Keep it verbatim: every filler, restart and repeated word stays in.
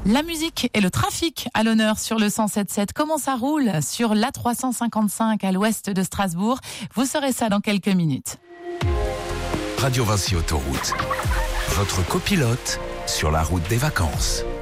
La musique et le trafic à l'honneur sur le cent sept sept. Comment ça roule sur l'A trois cent cinquante-cinq à l'ouest de Strasbourg? Vous saurez ça dans quelques minutes. Radio Vinci Autoroute, votre copilote sur la route des vacances.